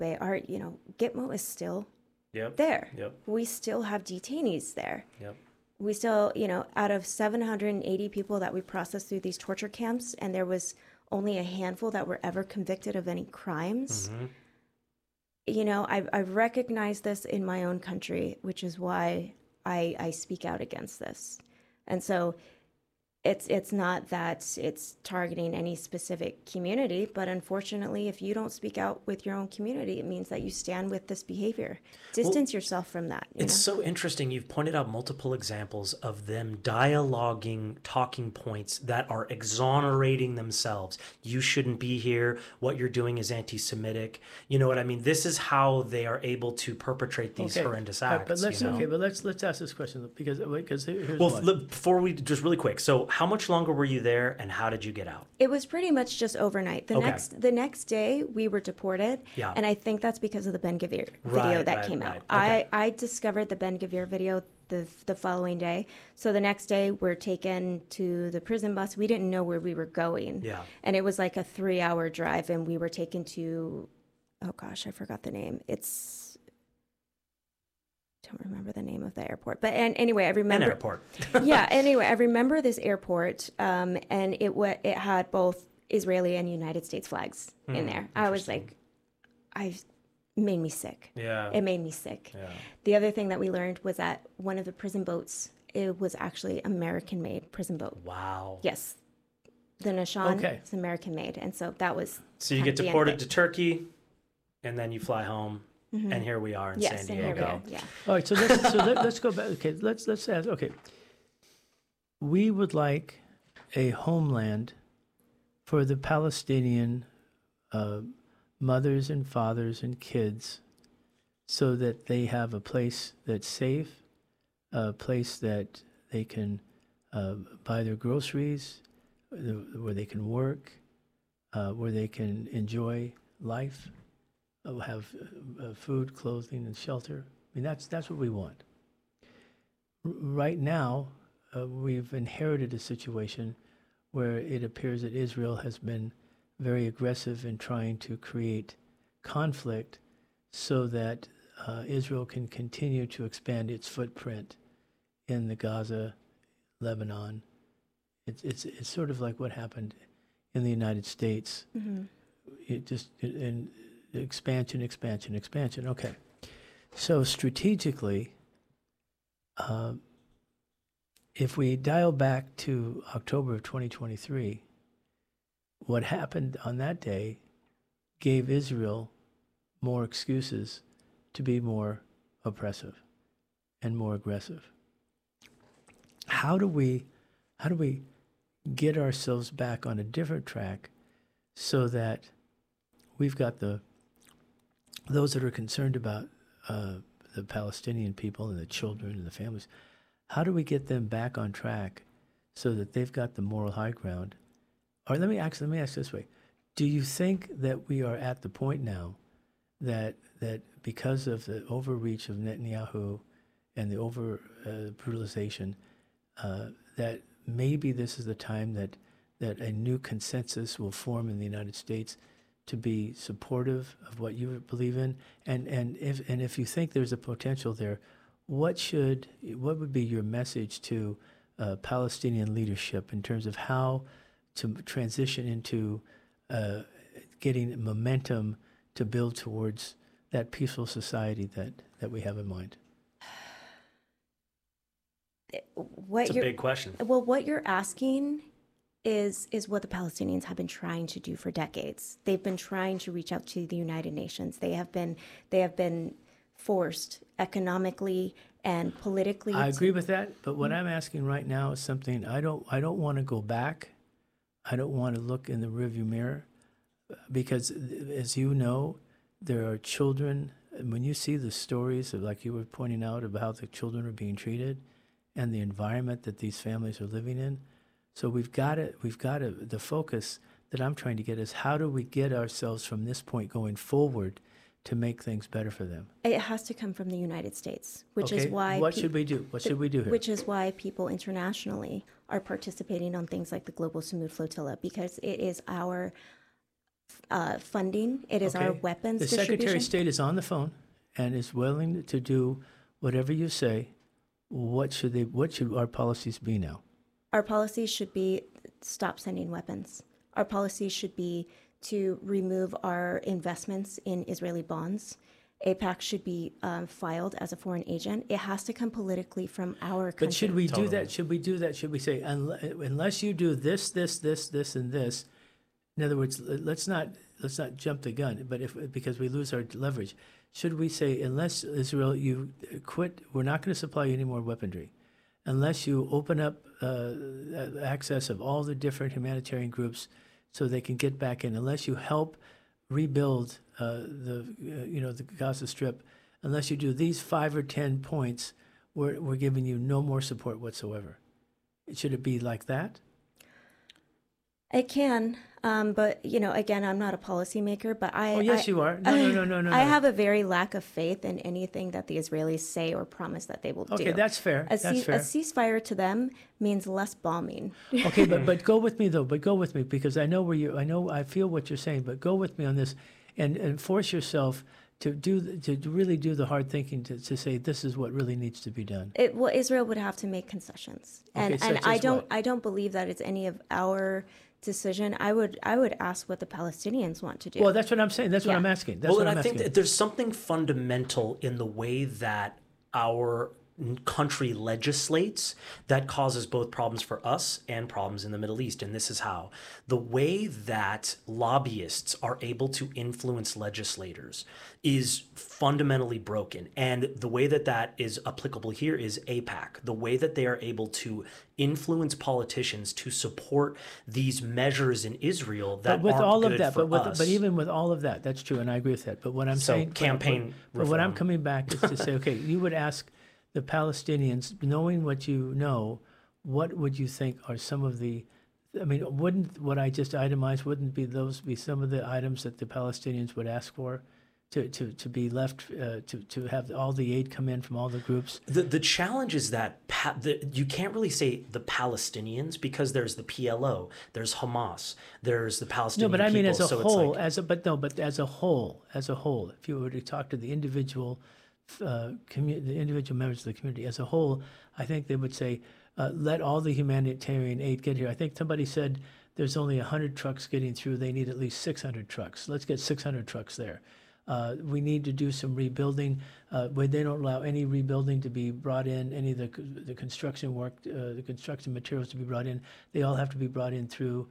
Bay, Gitmo is still Yep. there. Yep. We still have detainees there. Yep. We still, out of 780 people that we processed through these torture camps, and there was only a handful that were ever convicted of any crimes. I've recognized this in my own country, which is why I speak out against this. And so it's not that it's targeting any specific community, but unfortunately, if you don't speak out with your own community, it means that you stand with this behavior. Distance yourself from that. It's so interesting. You've pointed out multiple examples of them dialoguing talking points that are exonerating themselves. You shouldn't be here. What you're doing is anti-Semitic. You know what I mean? This is how they are able to perpetrate these horrendous acts. But let's ask this question because here's before we just really quick. So, how much longer were you there, and how did you get out? It was pretty much just overnight. The next day we were deported, and I think that's because of the Ben Gvir video that came out. Okay. I discovered the Ben Gvir video the following day. So the next day we're taken to the prison bus. We didn't know where we were going. Yeah. And it was like a 3-hour drive, and we were taken to, oh gosh, I forgot the name. Don't remember the name of the airport, but anyway, I remember an airport. Yeah. Anyway, I remember this airport, and it had both Israeli and United States flags in there. I was like, made me sick. Yeah. It made me sick. Yeah. The other thing that we learned was that one of the prison boats, it was actually American-made prison boat. Wow. Yes. The Nishan is American-made, and so that was. So you get deported to Turkey, and then you fly home. And here we are in San Diego. Yeah. All right. So let's go back. Okay. Let's ask. Okay. We would like a homeland for the Palestinian mothers and fathers and kids, so that they have a place that's safe, a place that they can buy their groceries, where they can work, where they can enjoy life. Have food, clothing, and shelter. I mean, that's what we want. Right now, we've inherited a situation where it appears that Israel has been very aggressive in trying to create conflict so that Israel can continue to expand its footprint in the Gaza, Lebanon. It's sort of like what happened in the United States. Expansion. Okay. So strategically, if we dial back to October of 2023, what happened on that day gave Israel more excuses to be more oppressive and more aggressive. How do we get ourselves back on a different track so that we've got those that are concerned about the Palestinian people and the children and the families, how do we get them back on track so that they've got the moral high ground? Or let me ask this way. Do you think that we are at the point now that because of the overreach of Netanyahu and the brutalization, that maybe this is the time that a new consensus will form in the United States to be supportive of what you believe in, and if you think there's a potential there, what would be your message to Palestinian leadership in terms of how to transition into getting momentum to build towards that peaceful society that we have in mind? It's a big question. Well, what you're asking is what the Palestinians have been trying to do for decades. They've been trying to reach out to the United Nations. They have been forced economically and politically. I agree with that, but what I'm asking right now is something I don't want to go back. I don't want to look in the rearview mirror, because as you know, there are children. And when you see the stories of, like you were pointing out, about how the children are being treated and the environment that these families are living in. So we've got to, the focus that I'm trying to get is how do we get ourselves from this point going forward to make things better for them? It has to come from the United States, which is why... What should we do? What should we do here? Which is why people internationally are participating on things like the Global Samud Flotilla, because it is our funding. It is our weapons the distribution. Secretary of State is on the phone and is willing to do whatever you say. What should our policies be now? Our policies should be stop sending weapons. Our policies should be to remove our investments in Israeli bonds. AIPAC should be filed as a foreign agent. It has to come politically from our country. But should we do that? Should we do that? Should we say, unless you do this, and this? In other words, let's not jump the gun. But because we lose our leverage, should we say, unless Israel, you quit, we're not going to supply you any more weaponry, unless you open up access of all the different humanitarian groups so they can get back in, unless you help rebuild the Gaza Strip, unless you do these 5 or 10 points, we're giving you no more support whatsoever. Should it be like that? It can, but again, I'm not a policymaker. But you are. No. I have a very lack of faith in anything that the Israelis say or promise that they will do. Okay, that's fair. A ceasefire to them means less bombing. Okay, but go with me though. But go with me because I know I feel what you're saying. But go with me on this, and force yourself to really do the hard thinking to say this is what really needs to be done. Israel would have to make concessions, and I don't believe that it's any of our decision. I would ask what the Palestinians want to do. Well, that's what I'm saying. That's what I'm asking. I think that there's something fundamental in the way that our country legislates that causes both problems for us and problems in the Middle East. And this is how. The way that lobbyists are able to influence legislators is fundamentally broken. And the way that is applicable here is AIPAC. The way that they are able to influence politicians to support these measures in Israel that aren't good for us. But even with all of that, that's true, and I agree with that. But what I'm saying, but what I'm coming back is to say, okay, you would ask the Palestinians, knowing what you know, what would you think are some of the, wouldn't what I just itemized, wouldn't those be some of the items that the Palestinians would ask for to be left, to have all the aid come in from all the groups? The challenge is that you can't really say the Palestinians because there's the PLO, there's Hamas, there's the Palestinian people. No, but I mean as a so whole, as a whole, if you were to talk to the individual the individual members of the community as a whole, I think they would say, let all the humanitarian aid get here. I think somebody said there's only 100 trucks getting through. They need at least 600 trucks. Let's get 600 trucks there. We need to do some rebuilding. Where they don't allow any rebuilding to be brought in, any of the construction work, the construction materials to be brought in. They all have to be brought in through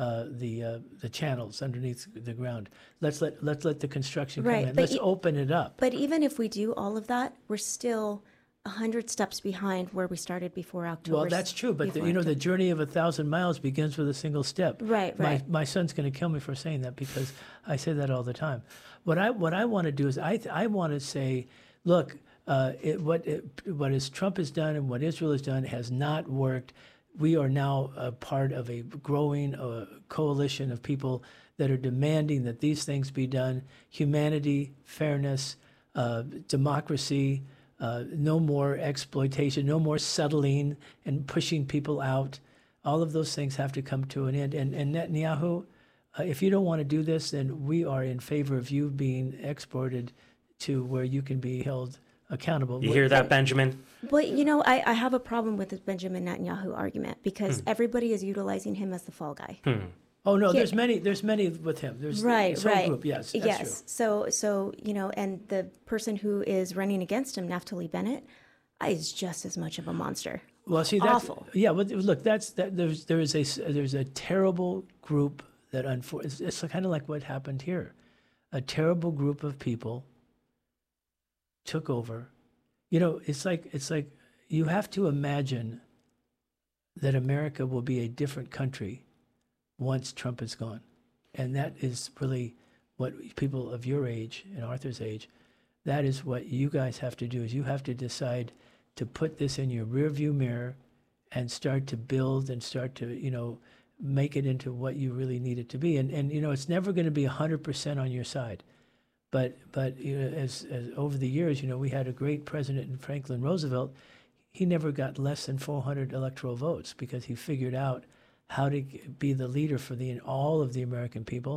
the channels underneath the ground. Let's let the construction come in. Let's open it up. But even if we do all of that, we're still 100 steps behind where we started before October. Well, that's true, but the journey of 1,000 miles begins with a single step. Right. My son's going to kill me for saying that because I say that all the time. What I want to do is I want to say, look, what Trump has done and what Israel has done has not worked. We are now a part of a growing coalition of people that are demanding that these things be done. Humanity, fairness, democracy, no more exploitation, no more settling and pushing people out. All of those things have to come to an end. And Netanyahu, if you don't want to do this, then we are in favor of you being exported to where you can be held accountable. You hear that, Benjamin? But, I have a problem with this Benjamin Netanyahu argument because everybody is utilizing him as the fall guy. Oh, no, there's many with him. There's right. Group. Yes, that's true. So, and the person who is running against him, Naftali Bennett, is just as much of a monster. Well, see, that's awful. Yeah, well, look, there's a terrible group that it's kind of like what happened here. A terrible group of people took over. It's like you have to imagine that America will be a different country once Trump is gone. And that is really what people of your age and Arthur's age, that is what you guys have to do, is you have to decide to put this in your rearview mirror and start to build and start to, make it into what you really need it to be. And it's never going to be 100% on your side. But as over the years, we had a great president in Franklin Roosevelt. He never got less than 400 electoral votes because he figured out how to be the leader for all of the American people.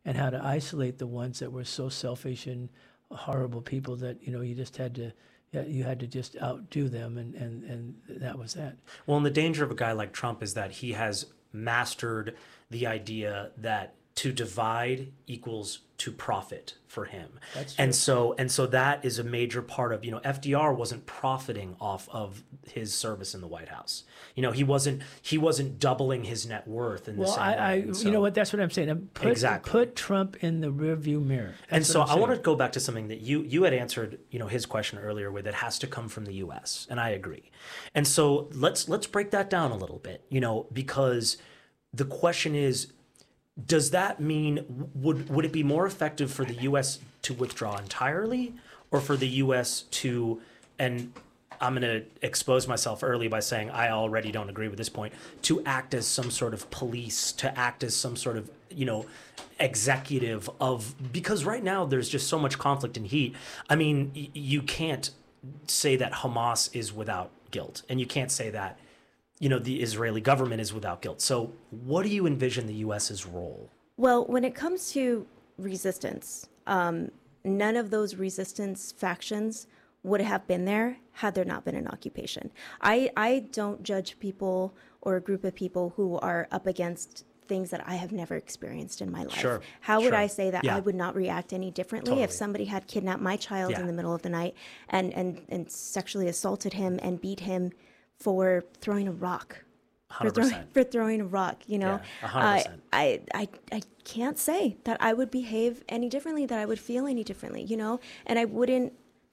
and how to isolate the ones that were so selfish and horrible people that, you just had to just outdo them, and that was that. Well, and the danger of a guy like Trump is that he has mastered the idea that to divide equals to profit for him. That's true. And so that is a major part of, FDR wasn't profiting off of his service in the White House. He wasn't doubling his net worth in the same way. You know what, that's what I'm saying. Put Trump in the rearview mirror. And so I want to go back to something that you had answered, his question earlier with, it has to come from the US, and I agree. And so let's break that down a little bit, because the question is, does that mean, would it be more effective for the U.S. to withdraw entirely, or for the U.S. to, and I'm going to expose myself early by saying I already don't agree with this point, to act as some sort of police, to act as some sort of, executive of, because right now there's just so much conflict and heat. I mean, you can't say that Hamas is without guilt, and you can't say that the Israeli government is without guilt. So what do you envision the U.S.'s role? Well, when it comes to resistance, none of those resistance factions would have been there had there not been an occupation. I don't judge people or a group of people who are up against things that I have never experienced in my life. Sure. How would I say that I would not react any differently if somebody had kidnapped my child in the middle of the night and sexually assaulted him and beat him for throwing a rock? 100%. For throwing a rock, 100%. I can't say that I would behave any differently, that I would feel any differently, and I wouldn't.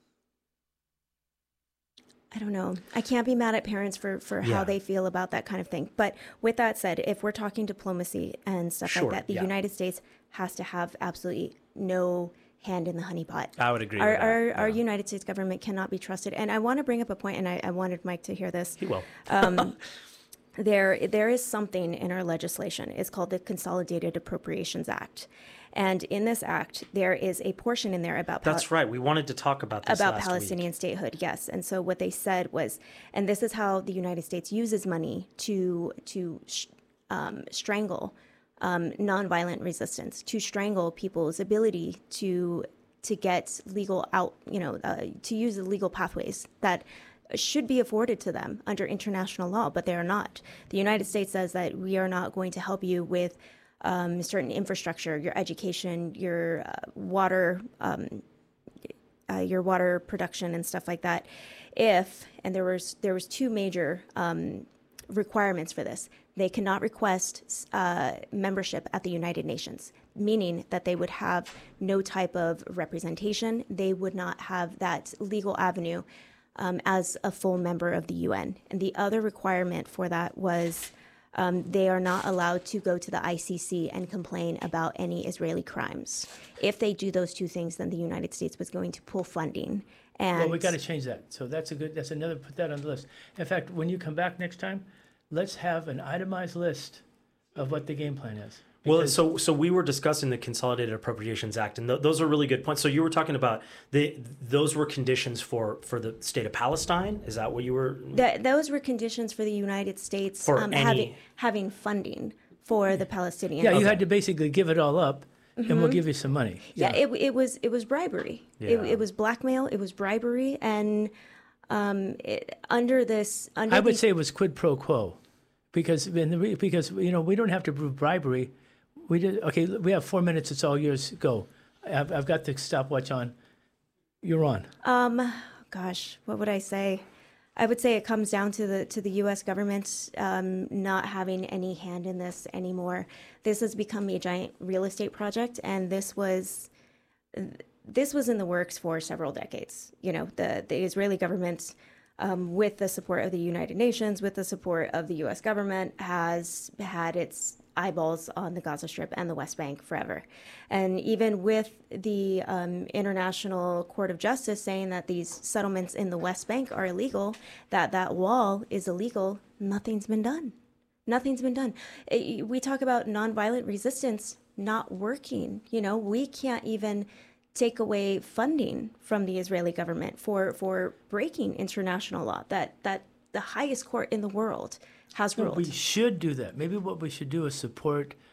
I don't know. I can't be mad at parents for how they feel about that kind of thing. But with that said, if we're talking diplomacy and stuff like that, the United States has to have absolutely no hand in the honeypot. I would agree with that. Our United States government cannot be trusted. And I want to bring up a point, and I wanted Mike to hear this. He will. There is something in our legislation. It's called the Consolidated Appropriations Act. And in this act, there is a portion in there about... That's right. We wanted to talk about this about last Palestinian week. Statehood, yes. And so what they said was, and this is how the United States uses money to strangle nonviolent resistance, to strangle people's ability to get legal out, to use the legal pathways that should be afforded to them under international law, but they are not. The United States says that we are not going to help you with certain infrastructure, your education, your water production and stuff like that. And there was two major requirements for this. They cannot request membership at the United Nations, meaning that they would have no type of representation. They would not have that legal avenue as a full member of the UN. And the other requirement for that was they are not allowed to go to the ICC and complain about any Israeli crimes. If they do those two things, then the United States was going to pull funding. And we got to change that. So that's another, put that on the list. In fact, when you come back next time, let's have an itemized list of what the game plan is. Well, so we were discussing the Consolidated Appropriations Act, and those are really good points. So you were talking about those were conditions for the state of Palestine. Is that what you were? Those were conditions for the United States having funding for the Palestinians. Yeah, you had to basically give it all up, and we'll give you some money. Yeah, it was bribery. Yeah. It was blackmail. It was bribery, and I would say it was quid pro quo, because we don't have to prove bribery. We did okay. We have 4 minutes. It's all yours. Go. I've got the stopwatch on. You're on. Gosh, what would I say? I would say it comes down to the U.S. government not having any hand in this anymore. This has become a giant real estate project, and this was in the works for several decades. The Israeli government, with the support of the United Nations, with the support of the U.S. government, has had its eyeballs on the Gaza Strip and the West Bank forever. And even with the International Court of Justice saying that these settlements in the West Bank are illegal, that wall is illegal, nothing's been done. Nothing's been done. We talk about nonviolent resistance not working. We can't even take away funding from the Israeli government for breaking international law that the highest court in the world has ruled. We should do that. Maybe what we should do is support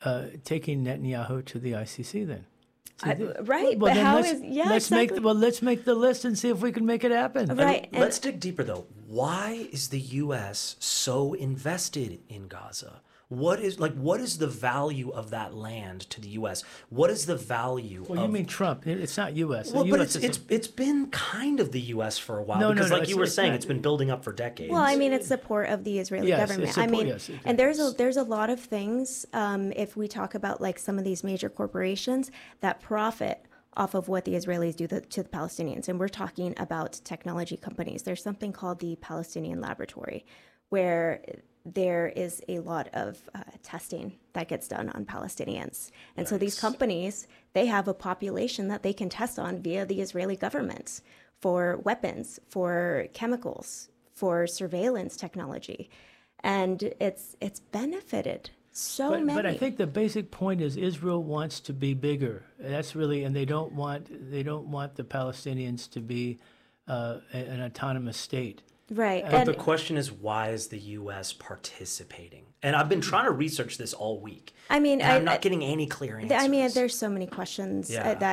taking Netanyahu to the ICC then. Right, well, but how is let's make the list and see if we can make it happen. Right. Let's dig deeper though. Why is the U.S. so invested in Gaza? What is the value of that land to the U.S.? What is the value? Well, you mean Trump? It's not U.S. Well, but it's been kind of the U.S. for a while because, like you were saying, it's been building up for decades. Well, I mean, it's support of the Israeli government. And there's a lot of things. If we talk about like some of these major corporations that profit off of what the Israelis do to the Palestinians, and we're talking about technology companies. There's something called the Palestinian Laboratory, where there is a lot of testing that gets done on Palestinians. And so these companies, they have a population that they can test on via the Israeli government for weapons, for chemicals, for surveillance technology. And it's benefited many. But I think the basic point is Israel wants to be bigger. That's really, and they don't want the Palestinians to be an autonomous state. Right. But the question is, why is the U.S. participating? And I've been trying to research this all week. I mean, I'm not getting any clear answers. I mean, there's so many questions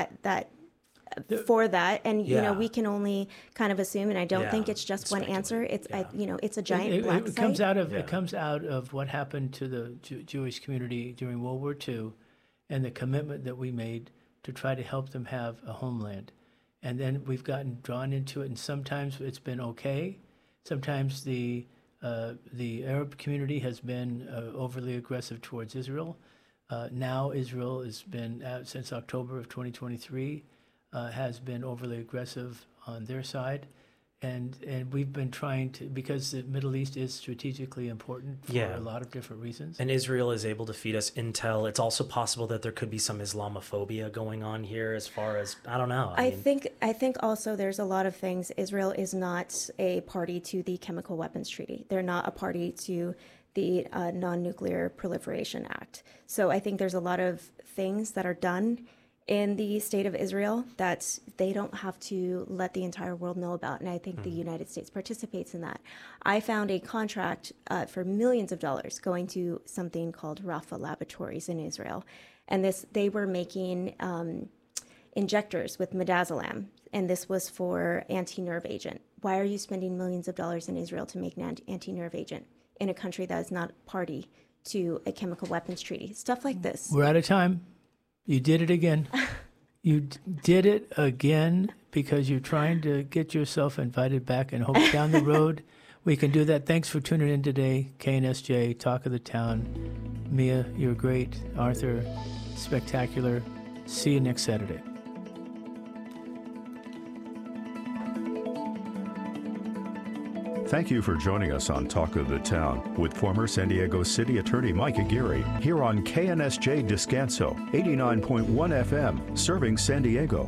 for that, and you know, we can only kind of assume. And I don't think it's just one answer. It's it's a giant black site. It comes out of what happened to the Jewish community during World War II, and the commitment that we made to try to help them have a homeland. And then we've gotten drawn into it, and sometimes it's been okay. Sometimes the Arab community has been overly aggressive towards Israel. Now Israel has been, since October of 2023, has been overly aggressive on their side. And we've been trying to, because the Middle East is strategically important for a lot of different reasons. And Israel is able to feed us intel. It's also possible that there could be some Islamophobia going on here as far as, I don't know. I think also there's a lot of things. Israel is not a party to the Chemical Weapons Treaty. They're not a party to the Non-Nuclear Proliferation Act. So I think there's a lot of things that are done in the state of Israel that they don't have to let the entire world know about. And I think the United States participates in that. I found a contract for millions of dollars going to something called Rafa Laboratories in Israel. And they were making injectors with midazolam. And this was for anti-nerve agent. Why are you spending millions of dollars in Israel to make an anti-nerve agent in a country that is not party to a chemical weapons treaty? Stuff like this. We're out of time. You did it again. You did it again because you're trying to get yourself invited back and hope down the road we can do that. Thanks for tuning in today. KNSJ, Talk of the Town. Mia, you're great. Arthur, spectacular. See you next Saturday. Thank you for joining us on Talk of the Town with former San Diego City Attorney Mike Aguirre here on KNSJ Descanso, 89.1 FM, serving San Diego.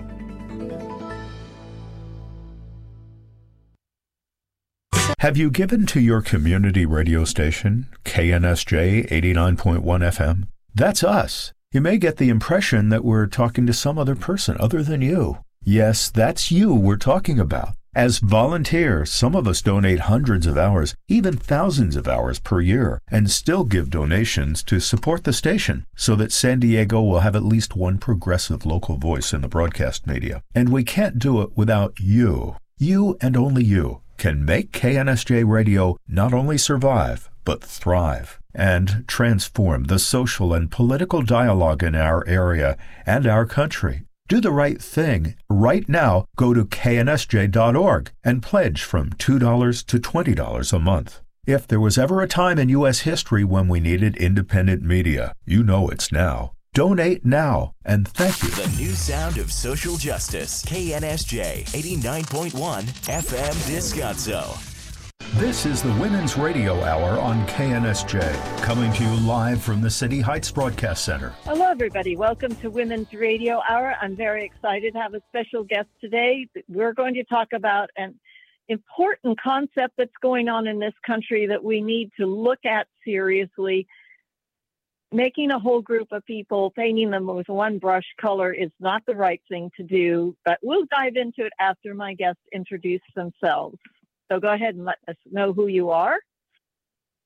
Have you given to your community radio station, KNSJ 89.1 FM? That's us. You may get the impression that we're talking to some other person other than you. Yes, that's you we're talking about. As volunteers, some of us donate hundreds of hours, even thousands of hours per year, and still give donations to support the station so that San Diego will have at least one progressive local voice in the broadcast media. And we can't do it without you. You and only you can make KNSJ Radio not only survive, but thrive and transform the social and political dialogue in our area and our country. Do the right thing. Right now, go to knsj.org and pledge from $2 to $20 a month. If there was ever a time in U.S. history when we needed independent media, you know it's now. Donate now, and thank you. The new sound of social justice. KNSJ 89.1 FM Descanso. This is the Women's Radio Hour on KNSJ, coming to you live from the City Heights Broadcast Center. Hello, everybody. Welcome to Women's Radio Hour. I'm very excited to have a special guest today. We're going to talk about an important concept that's going on in this country that we need to look at seriously. Making a whole group of people, painting them with one brush color is not the right thing to do, but we'll dive into it after my guests introduce themselves. So go ahead and let us know who you are.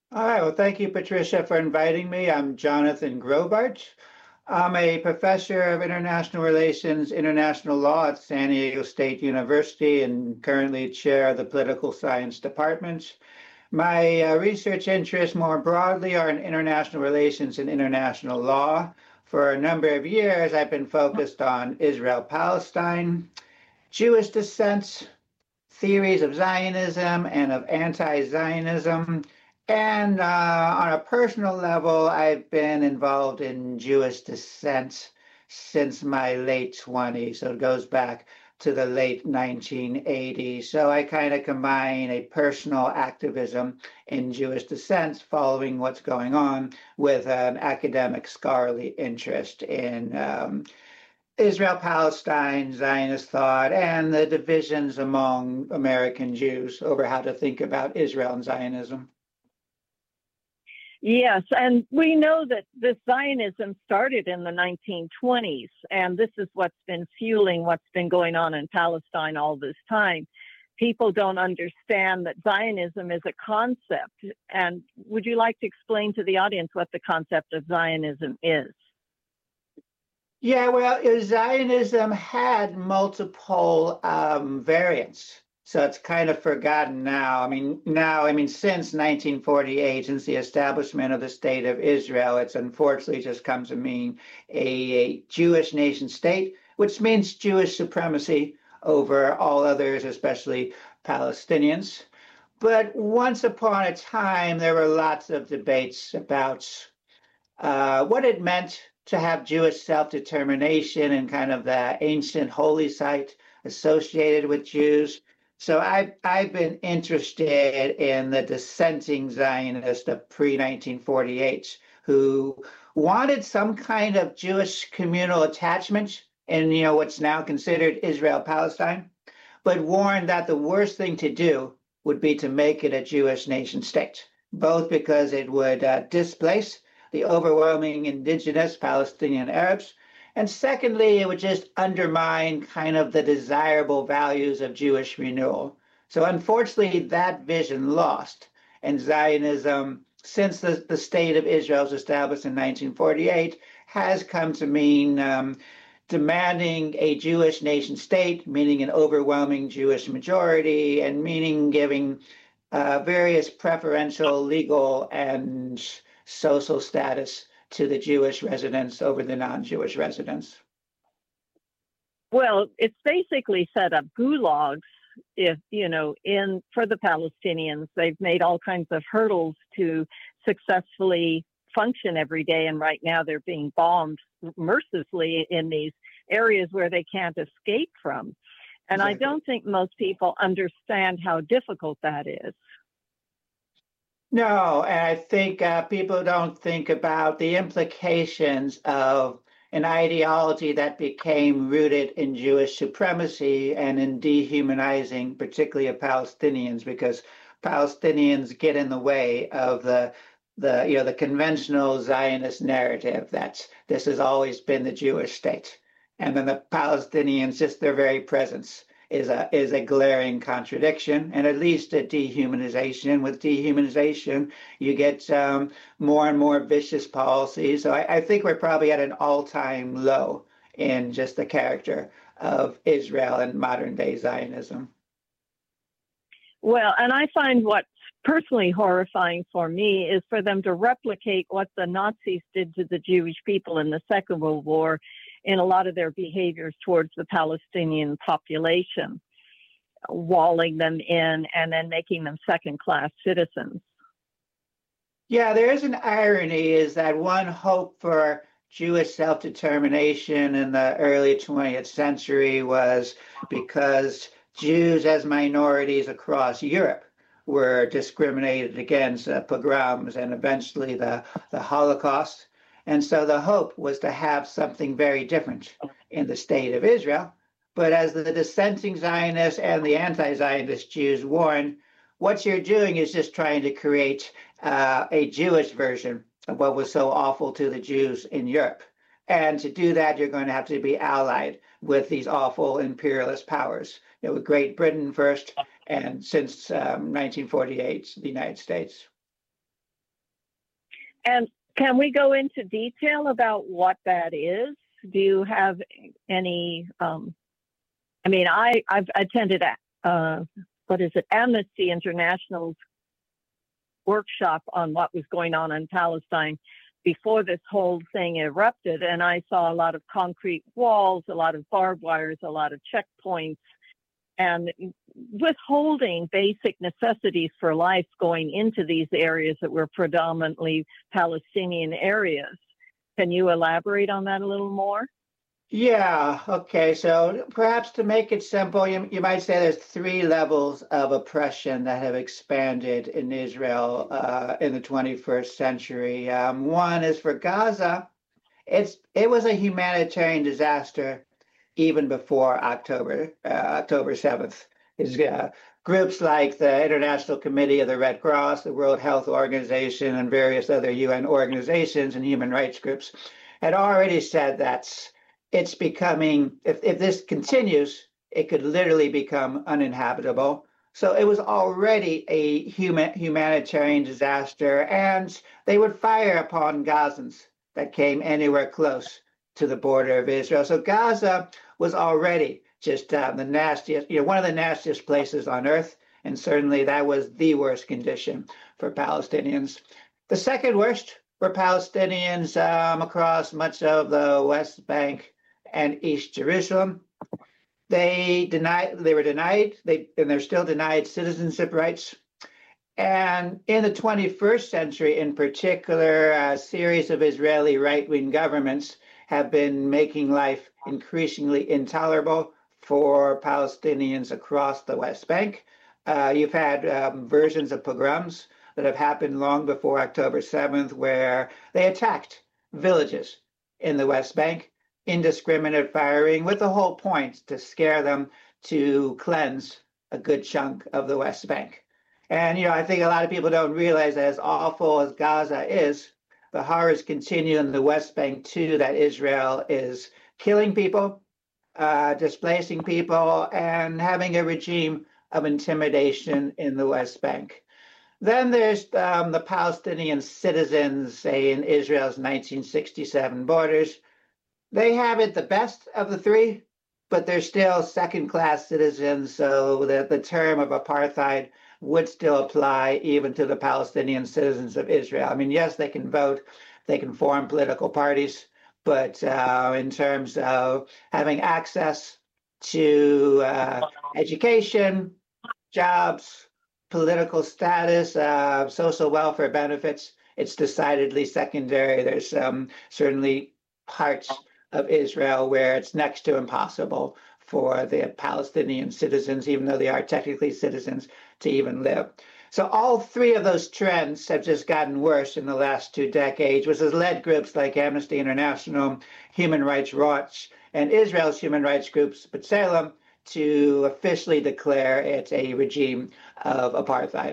All right. Well, thank you, Patricia, for inviting me. I'm Jonathan Grobart. I'm a professor of international relations, international law at San Diego State University and currently chair of the political science department. My research interests more broadly are in international relations and international law. For a number of years, I've been focused on Israel-Palestine, Jewish descent, theories of Zionism and of anti-Zionism. And on a personal level, I've been involved in Jewish descent since my late 20s. So it goes back to the late 1980s. So I kind of combine a personal activism in Jewish descent following what's going on with an academic scholarly interest in Israel, Palestine, Zionist thought, and the divisions among American Jews over how to think about Israel and Zionism. Yes, and we know that this Zionism started in the 1920s, and this is what's been fueling what's been going on in Palestine all this time. People don't understand that Zionism is a concept. And would you like to explain to the audience what the concept of Zionism is? Yeah, well, Zionism had multiple variants. So it's kind of forgotten now. Since 1948, since the establishment of the State of Israel, it's unfortunately just come to mean a Jewish nation state, which means Jewish supremacy over all others, especially Palestinians. But once upon a time, there were lots of debates about what it meant to have Jewish self-determination and kind of the ancient holy site associated with Jews. So I've been interested in the dissenting Zionists of pre-1948 who wanted some kind of Jewish communal attachment in what's now considered Israel-Palestine, but warned that the worst thing to do would be to make it a Jewish nation state, both because it would displace the overwhelming indigenous Palestinian Arabs, and secondly, it would just undermine kind of the desirable values of Jewish renewal. So unfortunately, that vision lost. And Zionism, since the State of Israel was established in 1948, has come to mean demanding a Jewish nation state, meaning an overwhelming Jewish majority, and meaning giving various preferential legal and social status to the Jewish residents over the non-Jewish residents. Well, it's basically set up gulags. For the Palestinians, they've made all kinds of hurdles to successfully function every day. And right now they're being bombed mercilessly in these areas where they can't escape from. And exactly. I don't think most people understand how difficult that is. No, and I think people don't think about the implications of an ideology that became rooted in Jewish supremacy and in dehumanizing, particularly of Palestinians, because Palestinians get in the way of the conventional Zionist narrative that this has always been the Jewish state, and then the Palestinians, just their very presence, is a glaring contradiction and at least a dehumanization. With dehumanization, you get more and more vicious policies. So I think we're probably at an all-time low in just the character of Israel and modern day Zionism. Well, and I find what's personally horrifying for me is for them to replicate what the Nazis did to the Jewish people in the Second World War in a lot of their behaviors towards the Palestinian population, walling them in and then making them second-class citizens. Yeah, there is an irony, is that one hope for Jewish self-determination in the early 20th century was because Jews as minorities across Europe were discriminated against, pogroms and eventually the Holocaust. And so the hope was to have something very different in the State of Israel. But as the dissenting Zionists and the anti-Zionist Jews warn, what you're doing is just trying to create a Jewish version of what was so awful to the Jews in Europe. And to do that, you're going to have to be allied with these awful imperialist powers, with Great Britain first, and since 1948, the United States. And can we go into detail about what that is? Do you have any? I've attended Amnesty International's workshop on what was going on in Palestine before this whole thing erupted, and I saw a lot of concrete walls, a lot of barbed wires, a lot of checkpoints, and withholding basic necessities for life going into these areas that were predominantly Palestinian areas. Can you elaborate on that a little more? Yeah, okay. So perhaps to make it simple, you might say there's three levels of oppression that have expanded in Israel in the 21st century. One is for Gaza. It was a humanitarian disaster even before October 7th. Groups like the International Committee of the Red Cross, the World Health Organization, and various other UN organizations and human rights groups had already said that it's becoming, if this continues, it could literally become uninhabitable. So it was already a humanitarian disaster, and they would fire upon Gazans that came anywhere close to the border of Israel. So Gaza was already just the nastiest, one of the nastiest places on earth, and certainly that was the worst condition for Palestinians. The second worst were Palestinians across much of the West Bank and East Jerusalem. They were denied, and they're still denied citizenship rights. And in the 21st century, in particular, a series of Israeli right-wing governments have been making life increasingly intolerable for Palestinians across the West Bank. You've had versions of pogroms that have happened long before October 7th, where they attacked villages in the West Bank, indiscriminate firing, with the whole point to scare them to cleanse a good chunk of the West Bank. And, I think a lot of people don't realize that as awful as Gaza is, the horrors continue in the West Bank too, that Israel is killing people, displacing people, and having a regime of intimidation in the West Bank. Then there's the Palestinian citizens, say, in Israel's 1967 borders. They have it the best of the three, but they're still second-class citizens, so the term of apartheid would still apply even to the Palestinian citizens of Israel. I mean, yes, they can vote, they can form political parties, but in terms of having access to education, jobs, political status, social welfare benefits, it's decidedly secondary. There's certainly parts of Israel where it's next to impossible for the Palestinian citizens, even though they are technically citizens, to even live. So all three of those trends have just gotten worse in the last 2 decades, which has led groups like Amnesty International, Human Rights Watch, and Israel's human rights groups, B'Tselem, to officially declare it a regime of apartheid.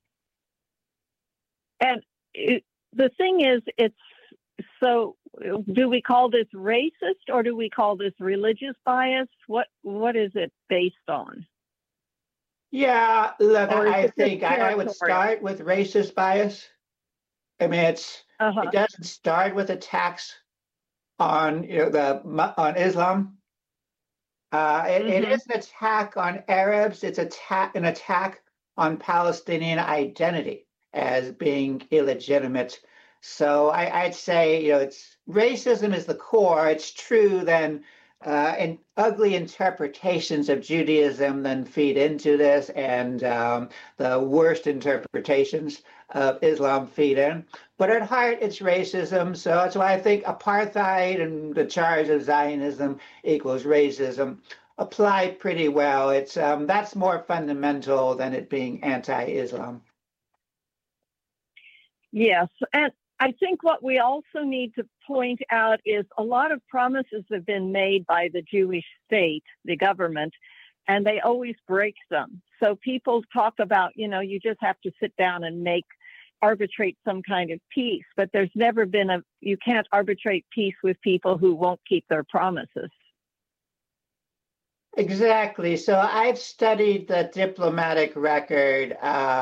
And the thing is, so do we call this racist or do we call this religious bias? What is it based on? Yeah, look, I think I would start with racist bias. I mean, it doesn't start with attacks on on Islam. It is an attack on Arabs. It's an attack on Palestinian identity as being illegitimate. So I'd say, it's racism is the core. It's true then, and ugly interpretations of Judaism then feed into this, and the worst interpretations of Islam feed in. But at heart, it's racism. So that's why I think apartheid and the charge of Zionism equals racism apply pretty well. It's that's more fundamental than it being anti-Islam. Yes, and I think what we also need to point out is a lot of promises have been made by the Jewish state, the government, and they always break them. So people talk about, you just have to sit down and arbitrate some kind of peace, but there's never been you can't arbitrate peace with people who won't keep their promises. Exactly. So I've studied the diplomatic record,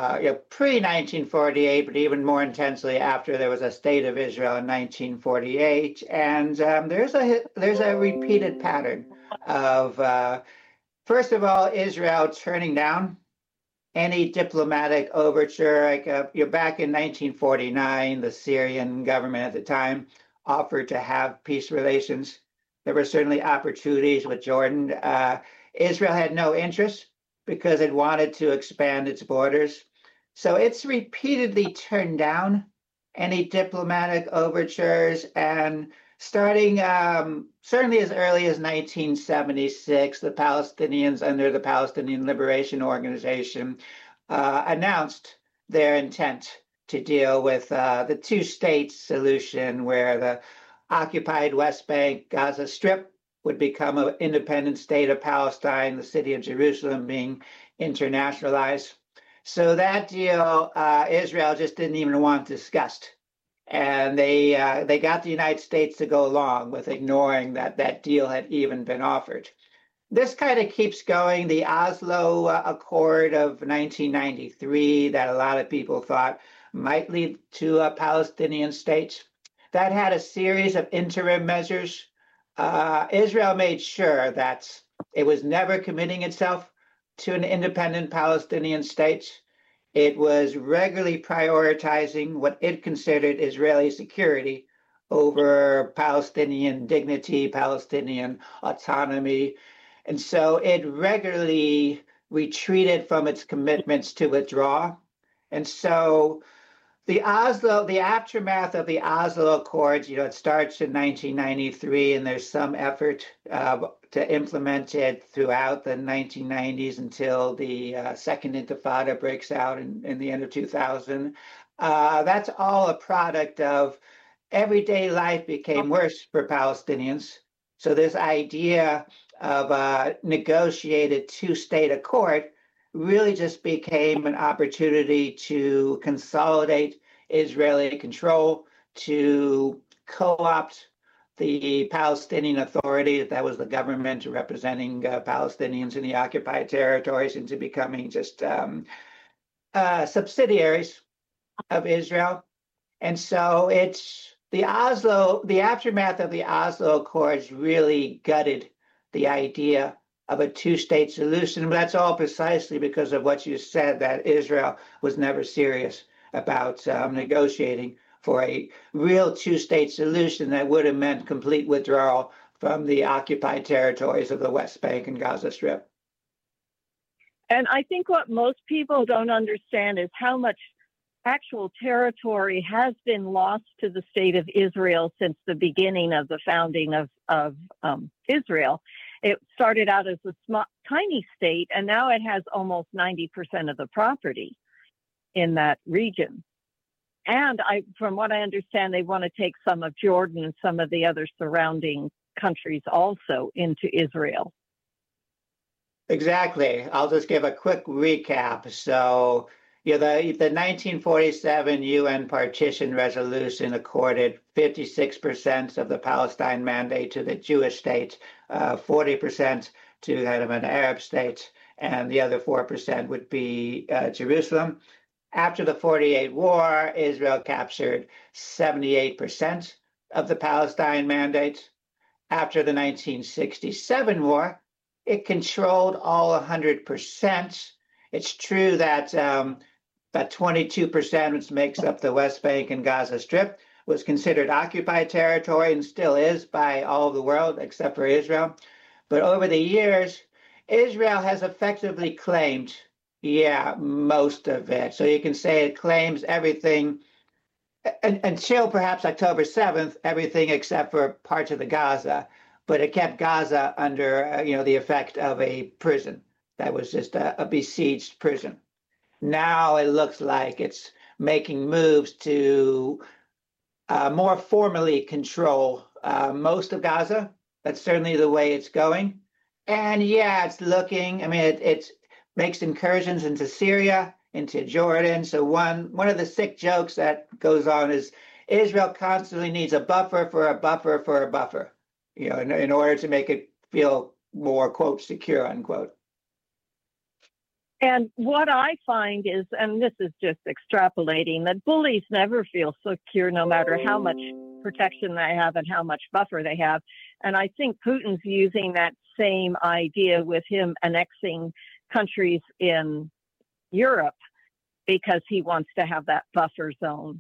pre-1948, but even more intensely after there was a state of Israel in 1948. And there's a repeated pattern of, first of all, Israel turning down any diplomatic overture. Back in 1949, the Syrian government at the time offered to have peace relations. There were certainly opportunities with Jordan. Israel had no interest because it wanted to expand its borders. So it's repeatedly turned down any diplomatic overtures. And starting certainly as early as 1976, the Palestinians under the Palestinian Liberation Organization announced their intent to deal with the two-state solution where the occupied West Bank, Gaza Strip would become an independent state of Palestine, the city of Jerusalem being internationalized. So that deal, Israel just didn't even want discussed. And they got the United States to go along with ignoring that deal had even been offered. This kind of keeps going. The Oslo Accord of 1993 that a lot of people thought might lead to a Palestinian state, that had a series of interim measures. Israel made sure that it was never committing itself to an independent Palestinian state. It was regularly prioritizing what it considered Israeli security over Palestinian dignity, Palestinian autonomy. And so it regularly retreated from its commitments to withdraw. And so the aftermath of the Oslo Accords, it starts in 1993, and there's some effort to implement it throughout the 1990s until the Second Intifada breaks out in the end of 2000. That's all a product of everyday life became worse for Palestinians. So this idea of a negotiated two-state accord really just became an opportunity to consolidate Israeli control, to co-opt the Palestinian Authority, that was the government representing Palestinians in the occupied territories, into becoming just subsidiaries of Israel. And so the aftermath of the Oslo Accords really gutted the idea of a two-state solution. But that's all precisely because of what you said, that Israel was never serious about negotiating for a real two-state solution that would have meant complete withdrawal from the occupied territories of the West Bank and Gaza Strip. And I think what most people don't understand is how much actual territory has been lost to the state of Israel since the beginning of the founding of Israel. It started out as a tiny state, and now it has almost 90% of the property in that region. And from what I understand, they want to take some of Jordan and some of the other surrounding countries also into Israel. Exactly. I'll just give a quick recap. So, the 1947 UN partition resolution accorded 56% of the Palestine mandate to the Jewish state, 40% to kind of an Arab state, and the other 4% would be Jerusalem. After the 48 war, Israel captured 78% of the Palestine mandate. After the 1967 war, it controlled all 100%. It's true that about 22%, which makes up the West Bank and Gaza Strip, was considered occupied territory and still is by all of the world except for Israel. But over the years, Israel has effectively claimed, most of it. So you can say it claims everything until perhaps October 7th, everything except for parts of the Gaza. But it kept Gaza under, the effect of a prison. That was just a besieged prison. Now it looks like it's making moves to more formally control most of Gaza. That's certainly the way it's going. And it's looking, it makes incursions into Syria, into Jordan. So one of the sick jokes that goes on is Israel constantly needs a buffer for a buffer for a buffer, in order to make it feel more, quote, secure, unquote. And what I find is, and this is just extrapolating, that bullies never feel secure no matter how much protection they have and how much buffer they have. And I think Putin's using that same idea with him annexing countries in Europe because he wants to have that buffer zone.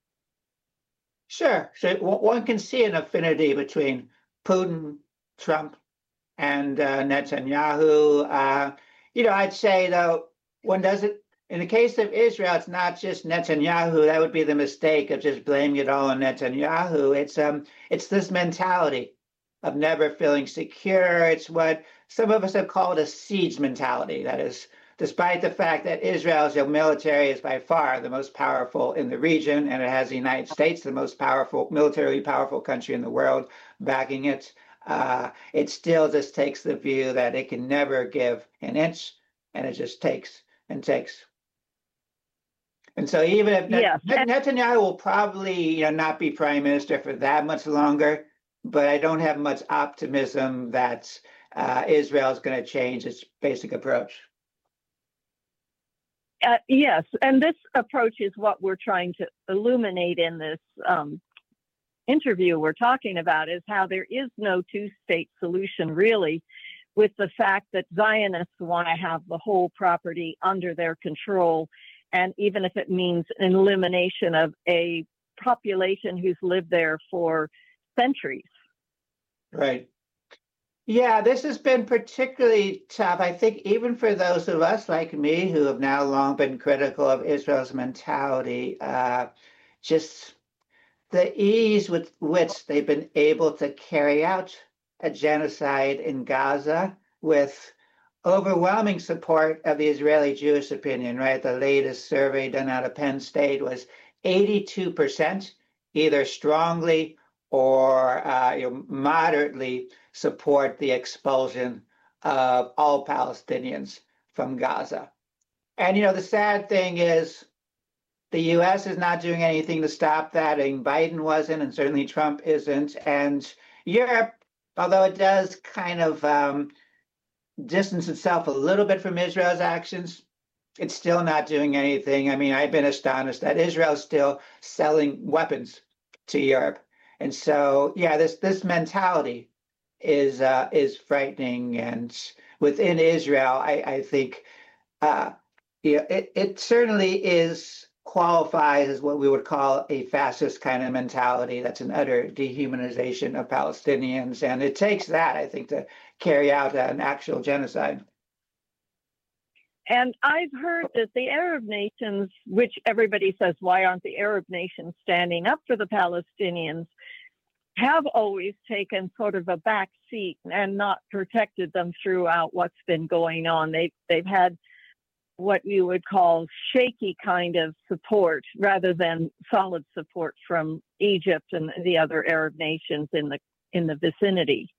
Sure. So one can see an affinity between Putin, Trump, and Netanyahu. I'd say, though, one doesn't, in the case of Israel, it's not just Netanyahu. That would be the mistake of just blaming it all on Netanyahu. It's this mentality of never feeling secure. It's what some of us have called a siege mentality. That is, despite the fact that Israel's military is by far the most powerful in the region, and it has the United States, the most powerful, militarily powerful country in the world, backing it, it still just takes the view that it can never give an inch, and it just takes and takes. And so even if Netanyahu will probably not be prime minister for that much longer, but I don't have much optimism that Israel is going to change its basic approach. Yes, and this approach is what we're trying to illuminate in this interview we're talking about, is how there is no two-state solution, really, with the fact that Zionists want to have the whole property under their control, and even if it means an elimination of a population who's lived there for centuries. Right. Yeah, this has been particularly tough, I think, even for those of us like me who have now long been critical of Israel's mentality, just the ease with which they've been able to carry out a genocide in Gaza with overwhelming support of the Israeli Jewish opinion, right? The latest survey done out of Penn State was 82% either strongly or moderately support the expulsion of all Palestinians from Gaza. And, the sad thing is the U.S. is not doing anything to stop that, and Biden wasn't, and certainly Trump isn't. And Europe, although it does kind of distance itself a little bit from Israel's actions, it's still not doing anything. I mean, I've been astonished that Israel's still selling weapons to Europe. And so, this mentality is frightening. And within Israel, I think it certainly qualifies as what we would call a fascist kind of mentality. That's an utter dehumanization of Palestinians. And it takes that, I think, to carry out an actual genocide. And I've heard that the Arab nations, which everybody says, why aren't the Arab nations standing up for the Palestinians, have always taken sort of a back seat and not protected them throughout what's been going on. They've had what you would call shaky kind of support rather than solid support from Egypt and the other Arab nations in the vicinity.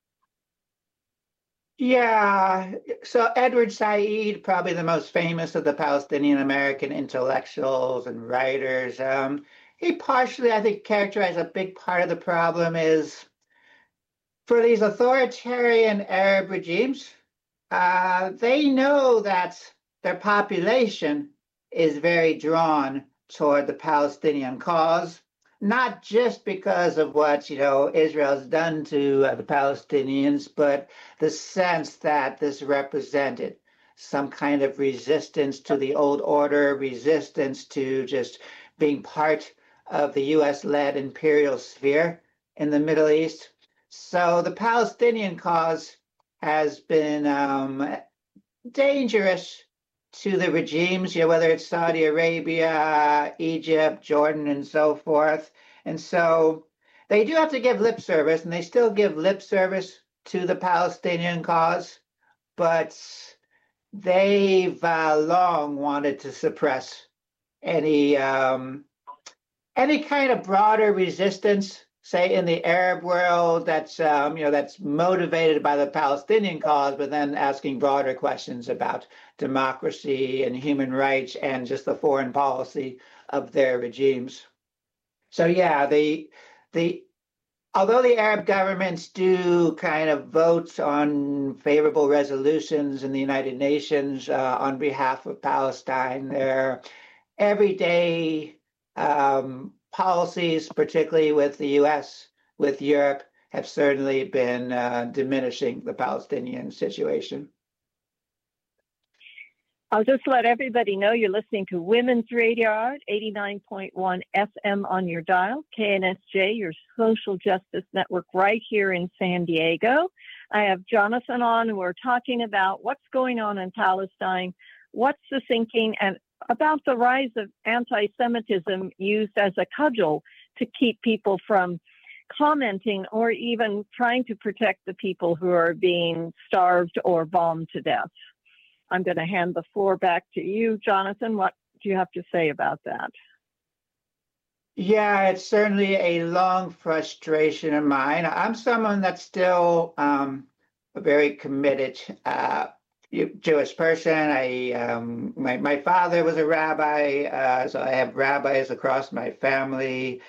Yeah, so Edward Said, probably the most famous of the Palestinian American intellectuals and writers, he partially, I think, characterized a big part of the problem is for these authoritarian Arab regimes, they know that their population is very drawn toward the Palestinian cause, not just because of what Israel's done to the Palestinians, but the sense that this represented some kind of resistance to the old order, resistance to just being part of the U.S.-led imperial sphere in the Middle East. So the Palestinian cause has been dangerous to the regimes, whether it's Saudi Arabia, Egypt, Jordan, and so forth. And so they do have to give lip service, and they still give lip service to the Palestinian cause, but they've long wanted to suppress any kind of broader resistance, say in the Arab world, that's motivated by the Palestinian cause, but then asking broader questions about democracy and human rights and just the foreign policy of their regimes. So the although the Arab governments do kind of vote on favorable resolutions in the United Nations on behalf of Palestine, their everyday policies, particularly with the U.S., with Europe, have certainly been diminishing the Palestinian situation. I'll just let everybody know you're listening to Women's Radio Hour, 89.1 FM on your dial, KNSJ, your social justice network right here in San Diego. I have Jonathan on, and we're talking about what's going on in Palestine, what's the thinking, and about the rise of anti-Semitism used as a cudgel to keep people from commenting or even trying to protect the people who are being starved or bombed to death. I'm going to hand the floor back to you, Jonathan. What do you have to say about that? Yeah, it's certainly a long frustration of mine. I'm someone that's still a very committed Jewish person. My father was a rabbi, so I have rabbis across my family.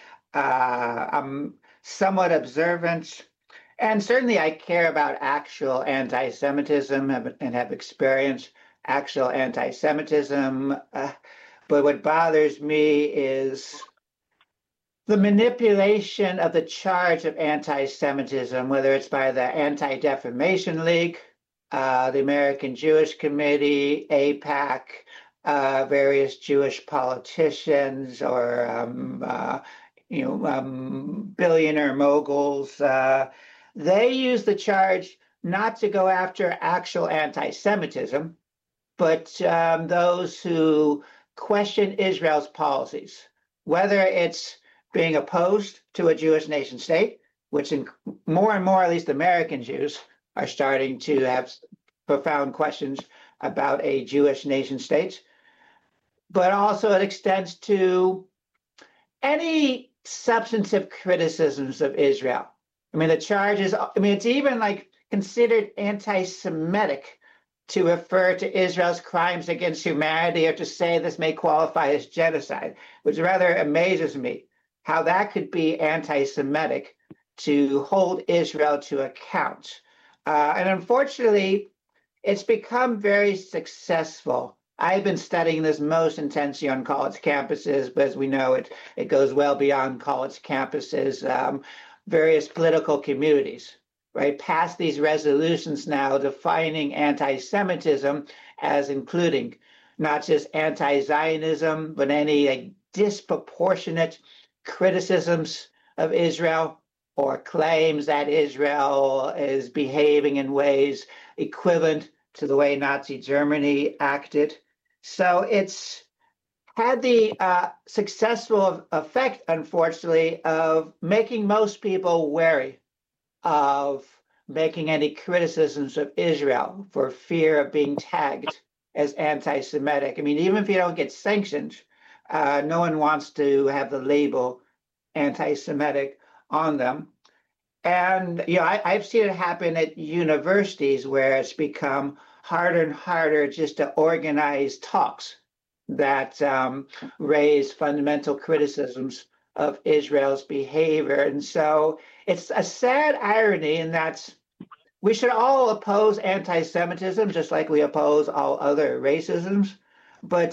I'm somewhat observant. And certainly I care about actual anti-Semitism and have experienced actual anti-Semitism. But what bothers me is the manipulation of the charge of anti-Semitism, whether it's by the Anti-Defamation League, the American Jewish Committee, AIPAC, various Jewish politicians or billionaire moguls. They use the charge not to go after actual anti-Semitism, but those who question Israel's policies, whether it's being opposed to a Jewish nation state, which more and more, at least American Jews, are starting to have profound questions about a Jewish nation state, but also it extends to any substantive criticisms of Israel. I mean, the charge is, it's even like considered anti-Semitic to refer to Israel's crimes against humanity or to say this may qualify as genocide, which rather amazes me how that could be anti-Semitic to hold Israel to account. And unfortunately, it's become very successful. I've been studying this most intensely on college campuses, but as we know, it goes well beyond college campuses. Various political communities, right, pass these resolutions now defining anti-Semitism as including not just anti-Zionism, but any disproportionate criticisms of Israel or claims that Israel is behaving in ways equivalent to the way Nazi Germany acted. So it's had the successful effect, unfortunately, of making most people wary of making any criticisms of Israel for fear of being tagged as anti-Semitic. I mean, even if you don't get sanctioned, no one wants to have the label anti-Semitic on them. And, I've seen it happen at universities where it's become harder and harder just to organize talks that raise fundamental criticisms of Israel's behavior. And so it's a sad irony in that we should all oppose anti-Semitism just like we oppose all other racisms, but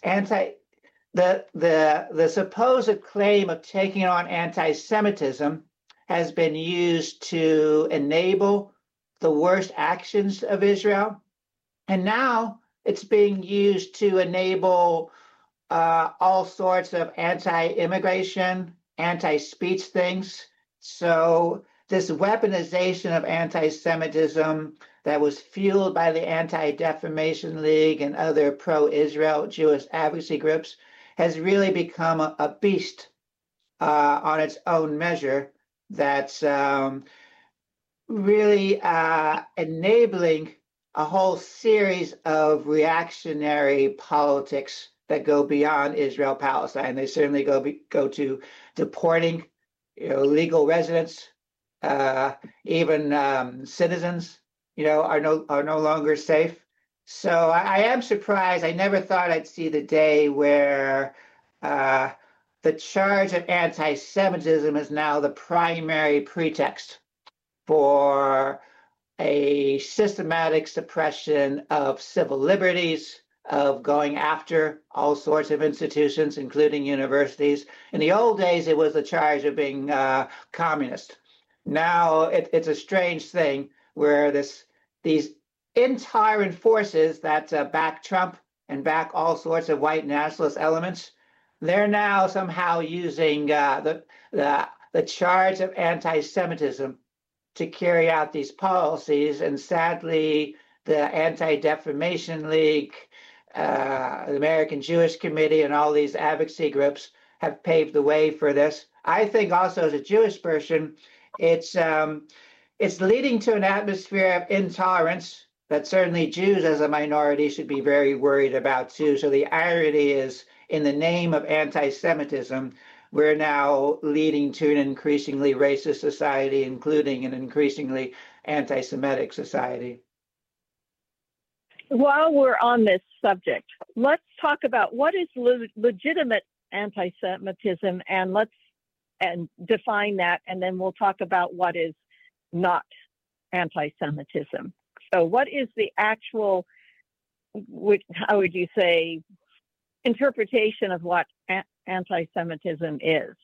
the supposed claim of taking on anti-Semitism has been used to enable the worst actions of Israel. And now it's being used to enable all sorts of anti-immigration, anti-speech things. So this weaponization of anti-Semitism that was fueled by the Anti-Defamation League and other pro-Israel Jewish advocacy groups has really become a beast on its own measure that's really enabling a whole series of reactionary politics that go beyond Israel-Palestine. They certainly go to deporting legal residents, even citizens, are no longer safe. So I am surprised. I never thought I'd see the day where the charge of anti-Semitism is now the primary pretext for a systematic suppression of civil liberties, of going after all sorts of institutions, including universities. In the old days, it was the charge of being communist. Now it's a strange thing where these intolerant forces that back Trump and back all sorts of white nationalist elements, they're now somehow using the charge of anti-Semitism to carry out these policies. And sadly, the Anti-Defamation League, the American Jewish Committee, and all these advocacy groups have paved the way for this. I think also, as a Jewish person, it's leading to an atmosphere of intolerance that certainly Jews as a minority should be very worried about too. So the irony is, in the name of anti-Semitism, we're now leading to an increasingly racist society, including an increasingly anti-Semitic society. While we're on this subject, let's talk about what is legitimate anti-Semitism, and let's define that, and then we'll talk about what is not anti-Semitism. So what is the actual, how would you say, interpretation of what anti-Semitism is?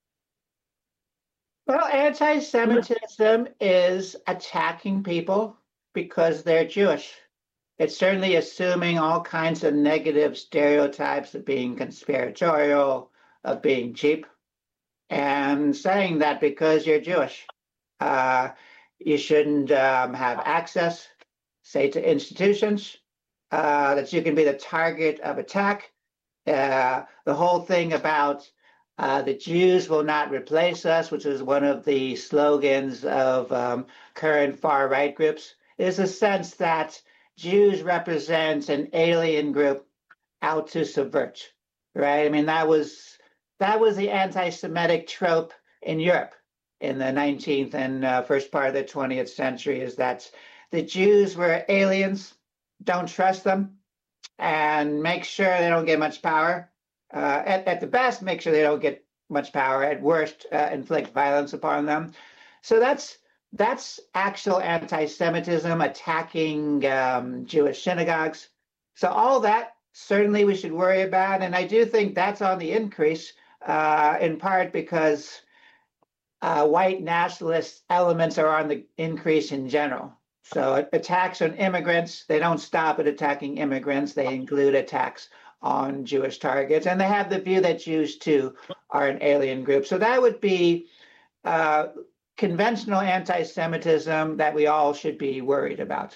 Well, anti-Semitism is attacking people because they're Jewish. It's certainly assuming all kinds of negative stereotypes of being conspiratorial, of being cheap, and saying that because you're Jewish, you shouldn't have access, say, to institutions, that you can be the target of attack. The whole thing about the Jews will not replace us, which is one of the slogans of current far-right groups, is a sense that Jews represent an alien group out to subvert, right? I mean, that was the anti-Semitic trope in Europe in the 19th and first part of the 20th century, is that the Jews were aliens, don't trust them, and make sure they don't get much power. At the best, make sure they don't get much power. At worst, inflict violence upon them. So that's actual anti-Semitism, attacking Jewish synagogues. So all that, certainly we should worry about. And I do think that's on the increase, in part because white nationalist elements are on the increase in general. So attacks on immigrants, they don't stop at attacking immigrants. They include attacks on Jewish targets. And they have the view that Jews, too, are an alien group. So that would be conventional anti-Semitism that we all should be worried about.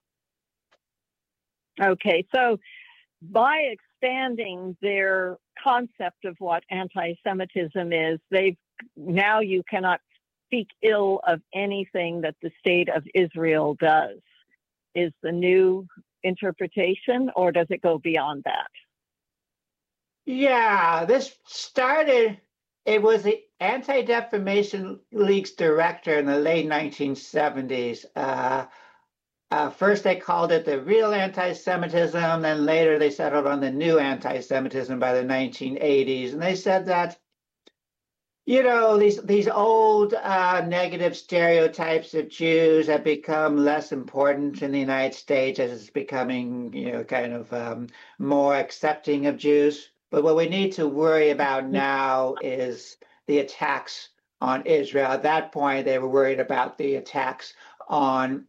Okay, so by expanding their concept of what anti-Semitism is, now you cannot speak ill of anything that the state of Israel does. Is the new interpretation, or does it go beyond that? Yeah, this started, it was the Anti-Defamation League's director in the late 1970s. First, they called it the real anti-Semitism, then later they settled on the new anti-Semitism by the 1980s. And they said that, you know, these old negative stereotypes of Jews have become less important in the United States as it's becoming, you know, kind of more accepting of Jews. But what we need to worry about now is the attacks on Israel. At that point, they were worried about the attacks on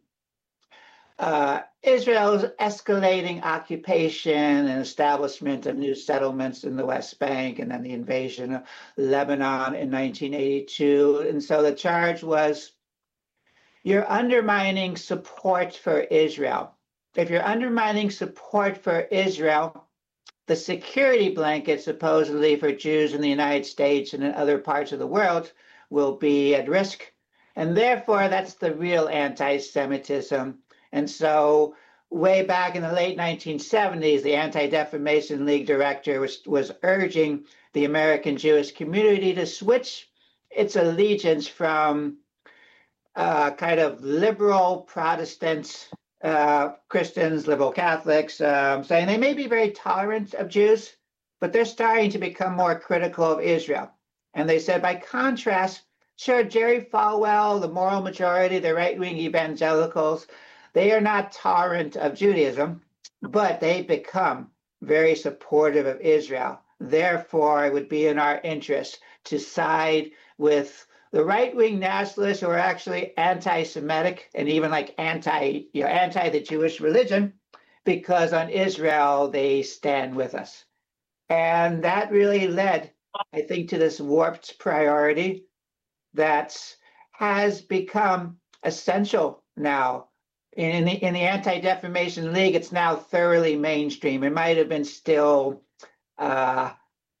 Israel's escalating occupation and establishment of new settlements in the West Bank, and then the invasion of Lebanon in 1982. And so the charge was, you're undermining support for Israel. If you're undermining support for Israel, the security blanket supposedly for Jews in the United States and in other parts of the world will be at risk. And therefore, that's the real anti-Semitism. And so way back in the late 1970s, the Anti-Defamation League director was urging the American Jewish community to switch its allegiance from kind of liberal Protestant Christians, liberal Catholics, saying they may be very tolerant of Jews, but they're starting to become more critical of Israel. And they said, by contrast, sure, Jerry Falwell, the moral majority, the right-wing evangelicals, they are not tolerant of Judaism, but they've become very supportive of Israel. Therefore, it would be in our interest to side with the right-wing nationalists who are actually anti-Semitic and even like anti the Jewish religion, because on Israel, they stand with us. And that really led, I think, to this warped priority that has become essential now. In the Anti-Defamation League, it's now thoroughly mainstream. It might have been still, been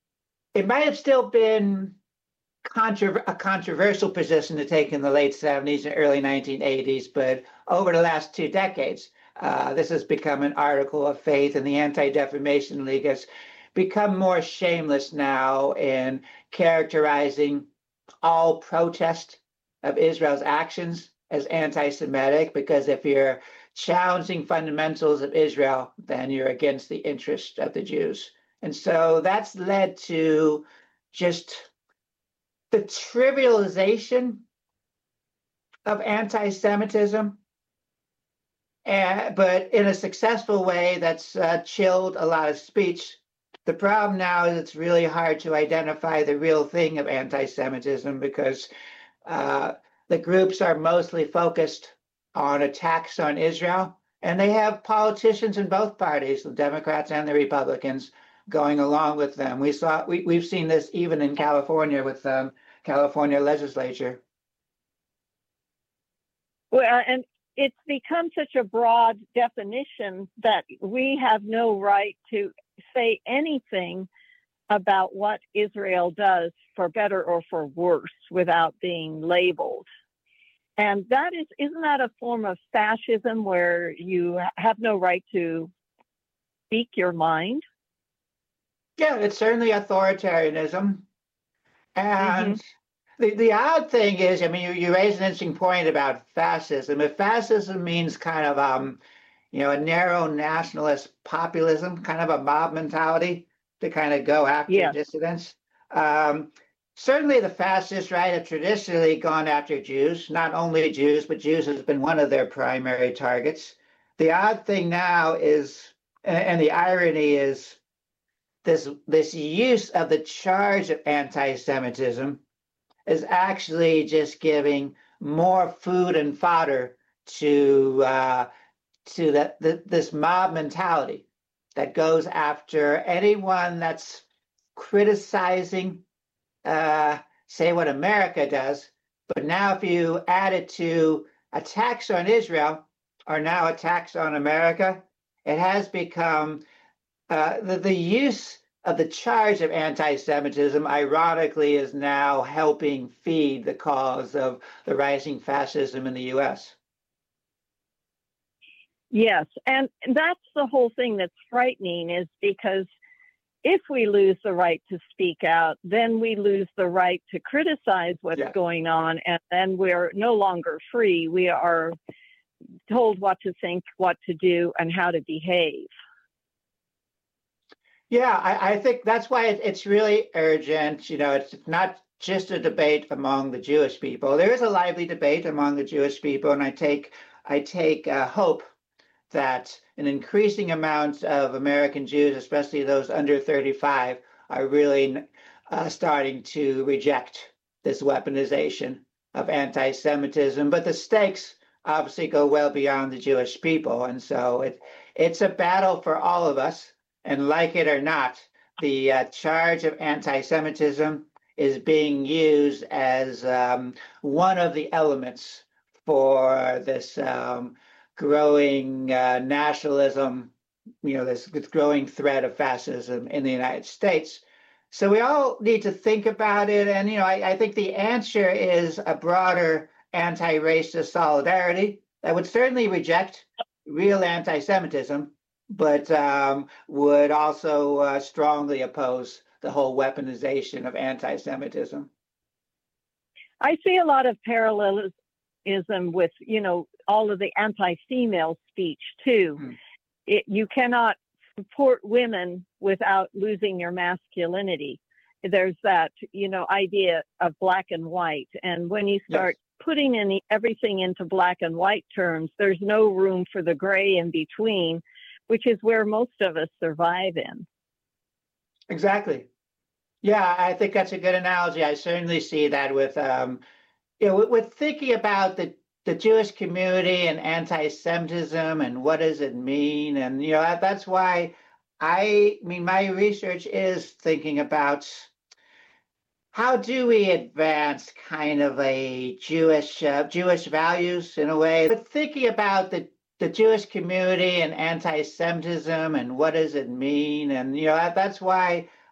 a controversial position to take in the late 70s and early 1980s, but over the last 2 decades, this has become an article of faith, and the Anti-Defamation League has become more shameless now in characterizing all protest of Israel's actions as anti-Semitic, because if you're challenging fundamentals of Israel, then you're against the interest of the Jews. And so that's led to just the trivialization of anti-Semitism, but in a successful way that's chilled a lot of speech. The problem now is it's really hard to identify the real thing of anti-Semitism, because the groups are mostly focused on attacks on Israel, and they have politicians in both parties, the Democrats and the Republicans, going along with them. We've seen this even in California with California legislature. Well, and it's become such a broad definition that we have no right to say anything about what Israel does, for better or for worse, without being labeled. And isn't that a form of fascism, where you have no right to speak your mind? Yeah, it's certainly authoritarianism. And the odd thing is, I mean, you raised an interesting point about fascism. If fascism means kind of, a narrow nationalist populism, kind of a mob mentality to kind of go after dissidents. Certainly the fascist right have traditionally gone after Jews, not only Jews, but Jews has been one of their primary targets. The odd thing now is, and the irony is, this use of the charge of anti-Semitism is actually just giving more food and fodder to this mob mentality that goes after anyone that's criticizing, say, what America does. But now if you add it to attacks on Israel, or now attacks on America, it has become the use of the charge of anti-Semitism, ironically, is now helping feed the cause of the rising fascism in the U.S. Yes, and that's the whole thing that's frightening, is because if we lose the right to speak out, then we lose the right to criticize what's going on, and then we're no longer free. We are told what to think, what to do, and how to behave. Yeah, I think that's why it's really urgent. It's not just a debate among the Jewish people. There is a lively debate among the Jewish people, and I take hope that an increasing amount of American Jews, especially those under 35, are really starting to reject this weaponization of anti-Semitism. But the stakes obviously go well beyond the Jewish people, and so it's a battle for all of us. And like it or not, the charge of anti-Semitism is being used as one of the elements for this growing nationalism, this growing threat of fascism in the United States. So we all need to think about it. And, I think the answer is a broader anti-racist solidarity that would certainly reject real anti-Semitism, but would also strongly oppose the whole weaponization of anti-Semitism. I see a lot of parallelism with, all of the anti-female speech too. You cannot support women without losing your masculinity. There's that, idea of black and white. And when you start putting everything into black and white terms, there's no room for the gray in between, which is where most of us survive in. Exactly. Yeah, I think that's a good analogy. I certainly see that with, with thinking about the Jewish community and anti-Semitism and what does it mean. And, that's why my research is thinking about how do we advance kind of a Jewish values in a way, but thinking about the Jewish community and anti-Semitism and what does it mean. And, that's why